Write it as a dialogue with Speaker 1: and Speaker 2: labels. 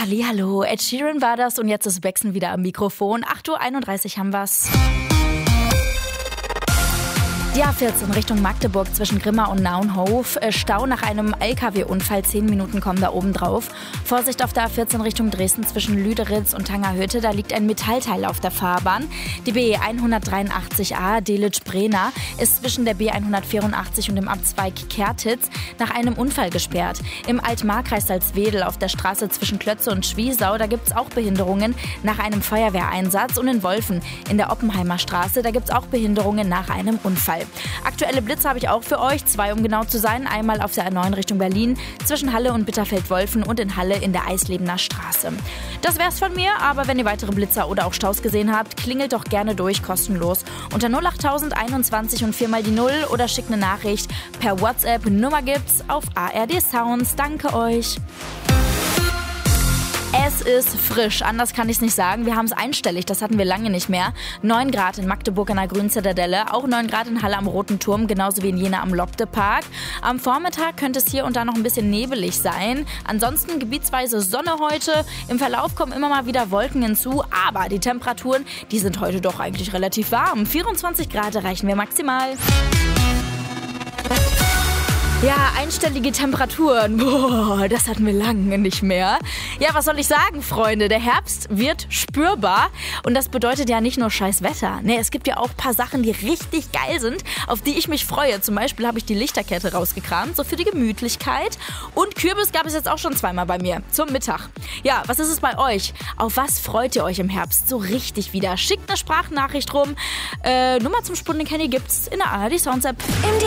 Speaker 1: Hallihallo, Ed Sheeran war das und jetzt ist Bexen wieder am Mikrofon. 8:31 Uhr haben wir's. Die A14 Richtung Magdeburg zwischen Grimma und Naunhof. Stau nach einem LKW-Unfall, 10 Minuten kommen da oben drauf. Vorsicht auf der A14 Richtung Dresden zwischen Lüderitz und Tangerhütte, da liegt ein Metallteil auf der Fahrbahn. Die BE 183a Delitzsch-Brena ist zwischen der B 184 und dem Abzweig Kertitz nach einem Unfall gesperrt. Im Altmarkkreis Salzwedel auf der Straße zwischen Klötze und Schwiesau, da gibt es auch Behinderungen nach einem Feuerwehreinsatz. Und in Wolfen in der Oppenheimer Straße, da gibt es auch Behinderungen nach einem Unfall. Aktuelle Blitze habe ich auch für euch, 2 um genau zu sein. Einmal auf der A9 Richtung Berlin, zwischen Halle und Bitterfeld-Wolfen und in Halle in der Eislebener Straße. Das wär's von mir, aber wenn ihr weitere Blitzer oder auch Staus gesehen habt, klingelt doch gerne durch, kostenlos. Unter 08021 und 4 mal die 0 oder schickt eine Nachricht per WhatsApp. Nummer gibt's auf ARD Sounds. Danke euch. Es ist frisch, anders kann ich es nicht sagen. Wir haben es einstellig, das hatten wir lange nicht mehr. 9 Grad in Magdeburg an der Grünen Zitadelle, auch 9 Grad in Halle am Roten Turm, genauso wie in Jena am Lobde-Park. Am Vormittag könnte es hier und da noch ein bisschen nebelig sein. Ansonsten gebietsweise Sonne heute. Im Verlauf kommen immer mal wieder Wolken hinzu, aber die Temperaturen, die sind heute doch eigentlich relativ warm. 24 Grad erreichen wir maximal. Ja, einstellige Temperaturen. Boah, das hatten wir lange nicht mehr. Ja, was soll ich sagen, Freunde? Der Herbst wird spürbar. Und das bedeutet ja nicht nur scheiß Wetter. Nee, es gibt ja auch ein paar Sachen, die richtig geil sind, auf die ich mich freue. Zum Beispiel habe ich die Lichterkette rausgekramt, so für die Gemütlichkeit. Und Kürbis gab es jetzt auch schon 2-mal bei mir, zum Mittag. Ja, was ist es bei euch? Auf was freut ihr euch im Herbst so richtig wieder? Schickt eine Sprachnachricht rum. Nummer zum Spunden Kenny gibt's in der ARD Sounds App.